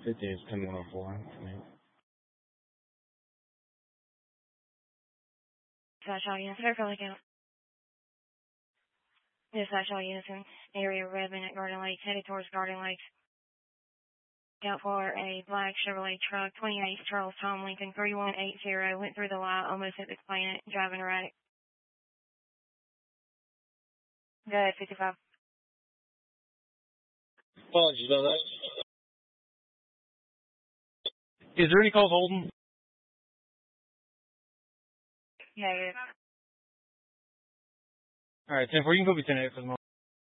50 is 10-104 for me. Dispatch units, Fairfield account. Dispatch all units in area Redmond at Garden Lakes, headed towards Garden Lakes. Out for a black Chevrolet truck, 28 Charles Tom Lincoln, 3180, went through the light, almost hit the planet, driving erratic. Go ahead, 55. Apologies on that. Is there any calls holding? Negative. All right, 10-4, you can go be 10-8 for the moment.